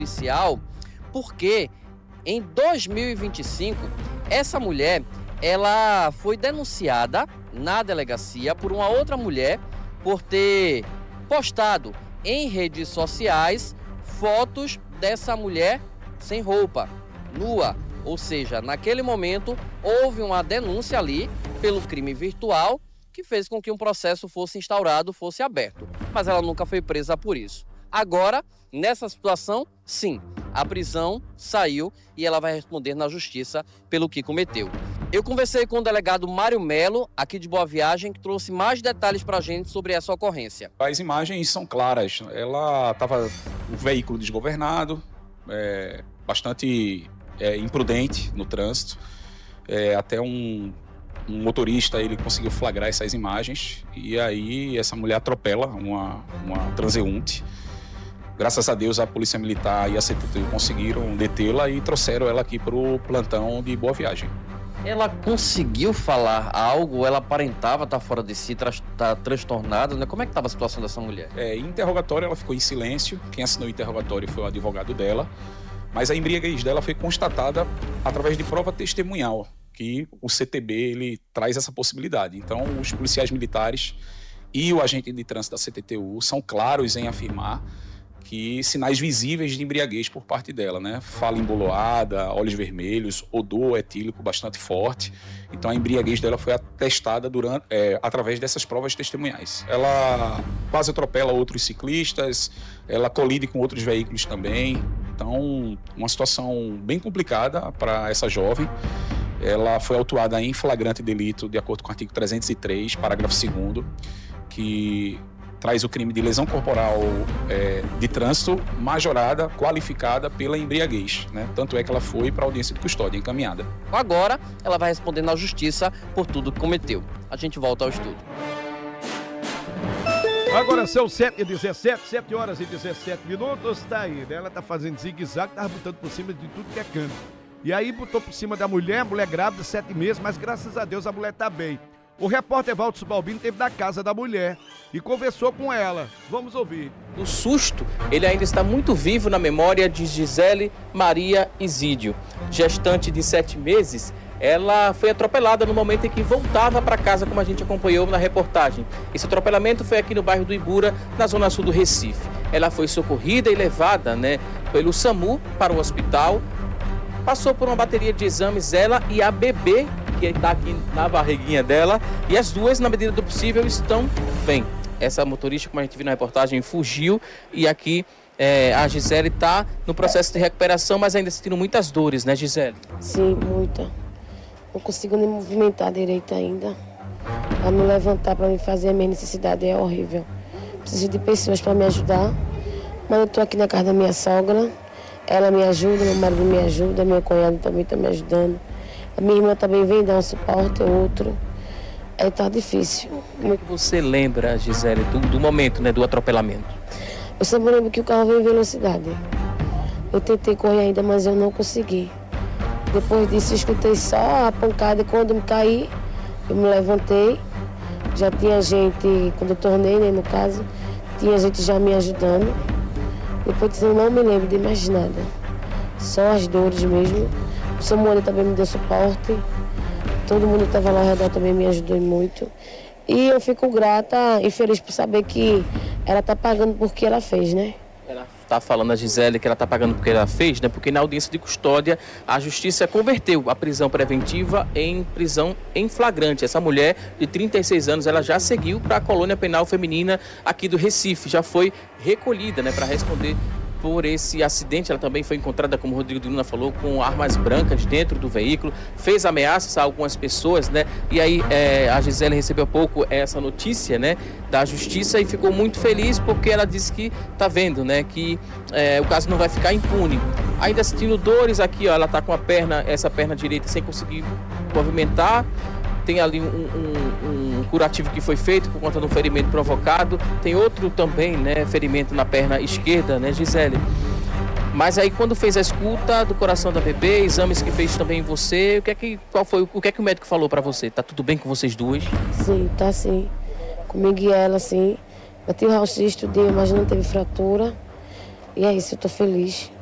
policial, porque em 2025 essa mulher ela foi denunciada na delegacia por uma outra mulher por ter postado em redes sociais fotos dessa mulher sem roupa, nua. Ou seja, naquele momento houve uma denúncia ali pelo crime virtual que fez com que um processo fosse instaurado, fosse aberto. Mas ela nunca foi presa por isso. Agora, nessa situação, sim, a prisão saiu e ela vai responder na justiça pelo que cometeu. Eu conversei com o delegado Mário Melo, aqui de Boa Viagem, que trouxe mais detalhes para a gente sobre essa ocorrência. As imagens são claras. Ela estava um veículo desgovernado, bastante imprudente no trânsito. Até um motorista ele conseguiu flagrar essas imagens e aí essa mulher atropela uma transeunte. Graças a Deus a Polícia Militar e a CTTU conseguiram detê-la e trouxeram ela aqui para o plantão de Boa Viagem. Ela conseguiu falar algo? Ela aparentava estar fora de si, estar transtornada, né? Como é que estava a situação dessa mulher? Em interrogatório ela ficou em silêncio. Quem assinou o interrogatório foi o advogado dela. Mas a embriaguez dela foi constatada através de prova testemunhal, que o CTB ele traz essa possibilidade. Então, os policiais militares e o agente de trânsito da CTTU são claros em afirmar que sinais visíveis de embriaguez por parte dela, né? Fala emboloada, olhos vermelhos, odor etílico bastante forte. Então a embriaguez dela foi atestada através dessas provas testemunhais. Ela quase atropela outros ciclistas, ela colide com outros veículos também. Então, uma situação bem complicada para essa jovem. Ela foi autuada em flagrante delito, de acordo com o artigo 303, parágrafo 2º, que traz o crime de lesão corporal de trânsito majorada, qualificada pela embriaguez, né? Tanto é que ela foi para a audiência de custódia encaminhada. Agora, ela vai responder na justiça por tudo que cometeu. A gente volta ao estúdio. Agora são 7h17, 7 horas e 17 minutos, tá aí, né? Ela tá fazendo zigue-zague, tava botando por cima de tudo que é canto. E aí botou por cima da mulher grávida, 7 meses, mas graças a Deus a mulher tá bem. O repórter Valdo Balbino esteve na casa da mulher e conversou com ela. Vamos ouvir. O susto, ele ainda está muito vivo na memória de Gisele Maria Isídio. Gestante de 7 meses, ela foi atropelada no momento em que voltava para casa, como a gente acompanhou na reportagem. Esse atropelamento foi aqui no bairro do Ibura, na zona sul do Recife. Ela foi socorrida e levada, pelo SAMU para o hospital. Passou por uma bateria de exames, ela e a bebê, que está aqui na barriguinha dela, e as duas, na medida do possível, estão bem. Essa motorista, como a gente viu na reportagem, fugiu e aqui a Gisele está no processo de recuperação, mas ainda sentindo muitas dores, né, Gisele? Sim, muita. Não consigo nem movimentar direito ainda. Para me levantar, para me fazer a minha necessidade é horrível. Preciso de pessoas para me ajudar, mas eu estou aqui na casa da minha sogra. Ela me ajuda, meu marido me ajuda, meu cunhado também está me ajudando. A minha irmã também vem dar um suporte, outro. Aí tá difícil. Como é que você lembra, Gisele, do momento, do atropelamento? Eu só me lembro que o carro veio em velocidade. Eu tentei correr ainda, mas eu não consegui. Depois disso, eu escutei só a pancada e quando eu caí, eu me levantei. Já tinha gente, quando eu tornei, no caso, tinha gente já me ajudando. Depois disso, eu não me lembro de mais nada. Só as dores mesmo. O Samuel também me deu suporte. Todo mundo que estava lá ao redor também me ajudou muito. E eu fico grata e feliz por saber que ela está pagando por que ela fez, né? Ela está falando a Gisele que ela está pagando porque ela fez, porque na audiência de custódia a justiça converteu a prisão preventiva em prisão em flagrante. Essa mulher de 36 anos, ela já seguiu para a colônia penal feminina aqui do Recife, já foi recolhida, para responder por esse acidente. Ela também foi encontrada, como o Rodrigo de Luna falou, com armas brancas dentro do veículo, fez ameaças a algumas pessoas, E aí a Gisele recebeu há pouco essa notícia, da justiça e ficou muito feliz porque ela disse que tá vendo, que o caso não vai ficar impune. Ainda sentindo dores aqui, ela tá com essa perna direita sem conseguir movimentar. Tem ali um curativo que foi feito por conta de um ferimento provocado. Tem outro também, ferimento na perna esquerda, Gisele? Mas aí quando fez a escuta do coração da bebê, exames que fez também em você, o que é que o médico falou pra você? Tá tudo bem com vocês duas? Sim, tá sim. Comigo e ela, sim. Bati o raio-x, estudei, mas não teve fratura. E é isso, eu tô feliz.